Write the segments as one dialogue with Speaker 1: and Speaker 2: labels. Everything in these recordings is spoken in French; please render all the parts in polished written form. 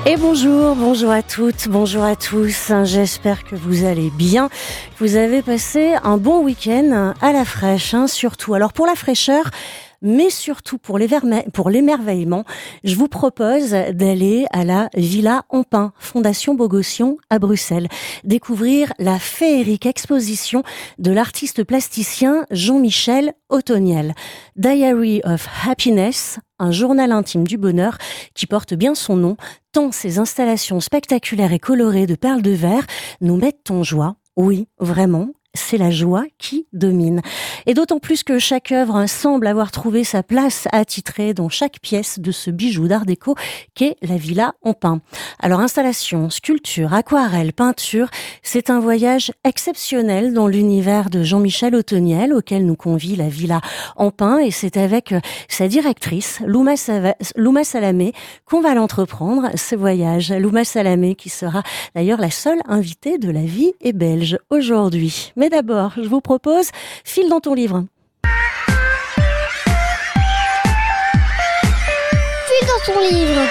Speaker 1: Et bonjour à toutes, bonjour à tous. J'espère que vous allez bien. Vous avez passé un bon week-end à la fraîche, surtout. Alors pour la fraîcheur, mais surtout pour l'émerveillement, je vous propose d'aller à la Villa Ampin, Fondation Bogossian à Bruxelles, découvrir la féerique exposition de l'artiste plasticien Jean-Michel Othoniel. Diary of Happiness, un journal intime du bonheur qui porte bien son nom, tant ces installations spectaculaires et colorées de perles de verre nous mettent en joie. Oui, vraiment, c'est la joie qui domine. Et d'autant plus que chaque œuvre semble avoir trouvé sa place attitrée dans chaque pièce de ce bijou d'art déco qu'est la Villa Ampin. Alors installation, sculpture, aquarelle, peinture, c'est un voyage exceptionnel dans l'univers de Jean-Michel Othoniel auquel nous convie la Villa Ampin, et c'est avec sa directrice, Louma Salamé, qu'on va l'entreprendre, ce voyage. Louma Salamé qui sera d'ailleurs la seule invitée de La Vie est belge aujourd'hui. Mais d'abord, je vous propose File dans ton livre.
Speaker 2: File dans ton livre.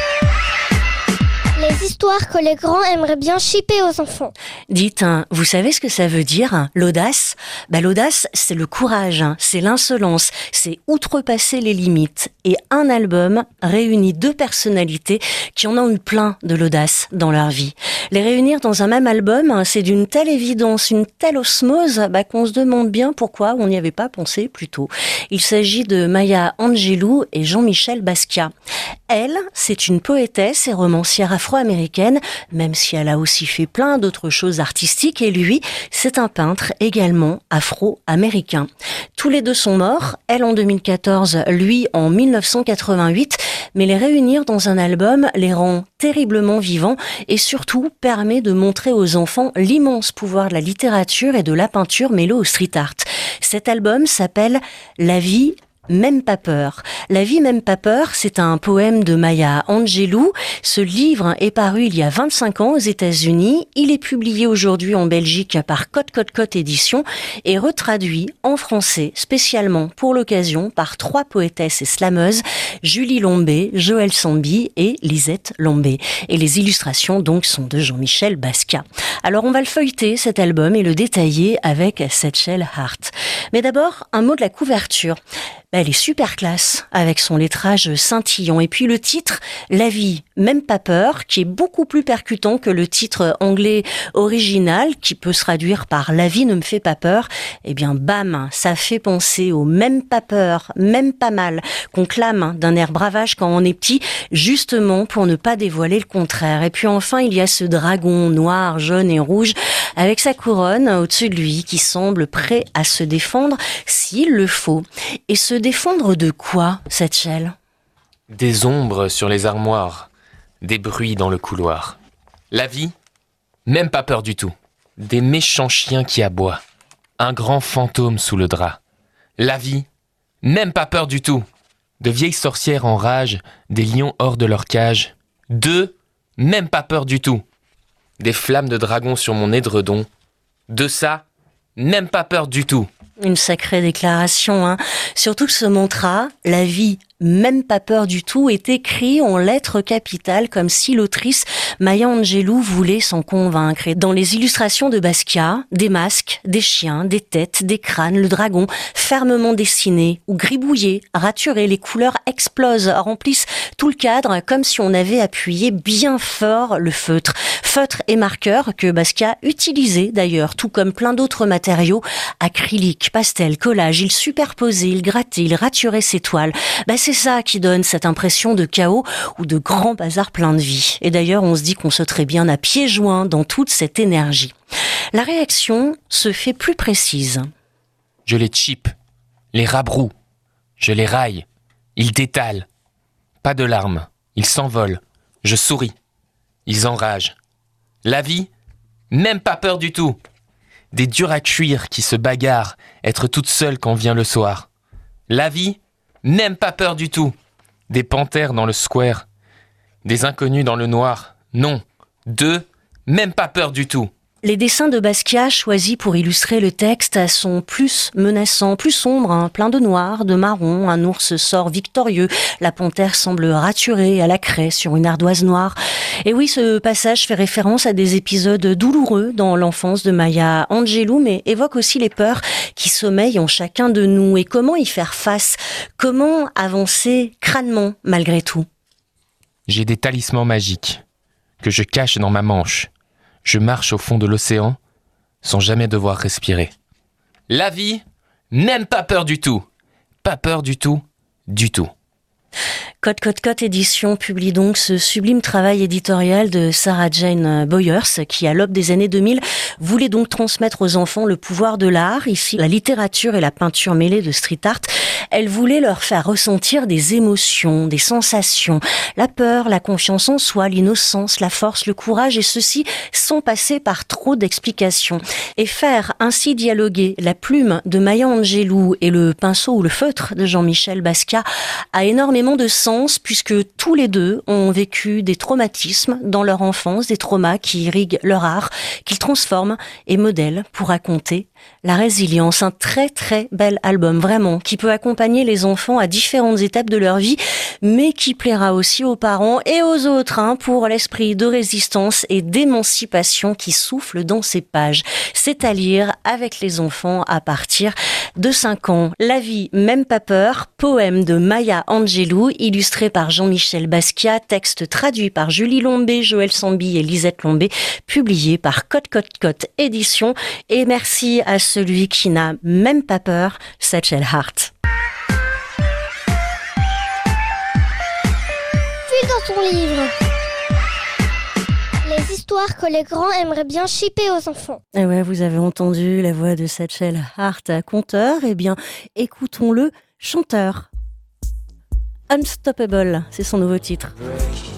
Speaker 2: Les histoires que les grands aimeraient bien shipper aux enfants.
Speaker 1: Dites, vous savez ce que ça veut dire, l'audace ? L'audace, c'est le courage, c'est l'insolence, c'est outrepasser les limites. Et un album réunit deux personnalités qui en ont eu plein de l'audace dans leur vie. Les réunir dans un même album, c'est d'une telle évidence, une telle osmose, qu'on se demande bien pourquoi on n'y avait pas pensé plus tôt. Il s'agit de Maya Angelou et Jean-Michel Basquiat. Elle, c'est une poétesse et romancière afro-américaine, même si elle a aussi fait plein d'autres choses artistiques, et lui, c'est un peintre également afro-américain. Tous les deux sont morts, elle en 2014, lui en 1988, mais les réunir dans un album les rend terriblement vivants et surtout permet de montrer aux enfants l'immense pouvoir de la littérature et de la peinture mêlée au street art. Cet album s'appelle La vie même pas peur. La vie même pas peur, c'est un poème de Maya Angelou. Ce livre est paru il y a 25 ans aux États-Unis. Il est publié aujourd'hui en Belgique par Côte Édition et retraduit en français spécialement pour l'occasion par 3 poétesses et slameuses, Julie Lombé, Joëlle Sambi et Lisette Lombé. Et les illustrations donc sont de Jean-Michel Basquiat. Alors on va le feuilleter cet album et le détailler avec Setchel Hart. Mais d'abord, un mot de la couverture. Elle est super classe, avec son lettrage scintillant. Et puis le titre, La vie, même pas peur, qui est beaucoup plus percutant que le titre anglais original, qui peut se traduire par La vie ne me fait pas peur. Eh bien, bam, ça fait penser au même pas peur, même pas mal, qu'on clame d'un air bravage quand on est petit, justement pour ne pas dévoiler le contraire. Et puis enfin, il y a ce dragon noir, jaune et rouge, avec sa couronne au-dessus de lui, qui semble prêt à se défendre s'il le faut. Et se défendre de quoi, Setchel ?
Speaker 3: Des ombres sur les armoires, des bruits dans le couloir. La vie, même pas peur du tout. Des méchants chiens qui aboient, un grand fantôme sous le drap. La vie, même pas peur du tout. De vieilles sorcières en rage, des lions hors de leur cage. Même pas peur du tout. Des flammes de dragon sur mon édredon. De ça, même pas peur du tout.
Speaker 1: Une sacrée déclaration, Surtout que ce mantra, la vie, même pas peur du tout, est écrit en lettres capitales comme si l'autrice Maya Angelou voulait s'en convaincre. Et dans les illustrations de Basquiat, des masques, des chiens, des têtes, des crânes, le dragon, fermement dessiné ou gribouillé, raturé, les couleurs explosent, remplissent tout le cadre comme si on avait appuyé bien fort le feutre. Feutre et marqueur que Basquiat utilisait d'ailleurs, tout comme plein d'autres matériaux, acrylique, pastel, collage, il superposait, il grattait, il raturait ses toiles. C'est ça qui donne cette impression de chaos ou de grand bazar plein de vie. Et d'ailleurs, on se dit qu'on sauterait bien à pieds joints dans toute cette énergie. La réaction se fait plus précise.
Speaker 3: Je les chipe, les rabroue, je les raille, ils détalent. Pas de larmes, ils s'envolent, je souris, ils enragent. La vie, même pas peur du tout. Des durs à cuire qui se bagarrent, être toute seule quand vient le soir. La vie, même pas peur du tout. Des panthères dans le square, des inconnus dans le noir. Non, même pas peur du tout.
Speaker 1: Les dessins de Basquiat choisis pour illustrer le texte sont plus menaçants, plus sombres, plein de noir, de marron. Un ours sort victorieux, la panthère semble raturée à la craie sur une ardoise noire. Et oui, ce passage fait référence à des épisodes douloureux dans l'enfance de Maya Angelou, mais évoque aussi les peurs qui sommeillent en chacun de nous et comment y faire face, comment avancer crânement malgré tout.
Speaker 3: J'ai des talismans magiques que je cache dans ma manche. Je marche au fond de l'océan sans jamais devoir respirer. La vie, même pas peur du tout. Pas peur du tout, du tout.
Speaker 1: Cote Édition publie donc ce sublime travail éditorial de Sarah Jane Boyers qui, à l'aube des années 2000, voulait donc transmettre aux enfants le pouvoir de l'art. Ici, la littérature et la peinture mêlées de street art. Elle voulait leur faire ressentir des émotions, des sensations, la peur, la confiance en soi, l'innocence, la force, le courage, et ceci sans passer par trop d'explications. Et faire ainsi dialoguer la plume de Maya Angelou et le pinceau ou le feutre de Jean-Michel Basquiat a énormément de sens, puisque tous les deux ont vécu des traumatismes dans leur enfance, des traumas qui irriguent leur art, qu'ils transforment et modèlent pour raconter la résilience. Un très très bel album, vraiment, qui peut accompagner les enfants à différentes étapes de leur vie, mais qui plaira aussi aux parents et aux autres, pour l'esprit de résistance et d'émancipation qui souffle dans ces pages. C'est à lire avec les enfants à partir de 5 ans. La vie, même pas peur, poème de Maya Angelou, illustré par Jean-Michel Basquiat, texte traduit par Julie Lombé, Joël Sambi et Lisette Lombé, publié par Cote Édition. Et merci à celui qui n'a même pas peur, Satchel Hart.
Speaker 2: Puis dans son livre. Les histoires que les grands aimeraient bien shipper aux enfants.
Speaker 1: Et ouais, vous avez entendu la voix de Satchel Hart, conteur. Eh bien, écoutons-le, chanteur. Unstoppable, c'est son nouveau titre.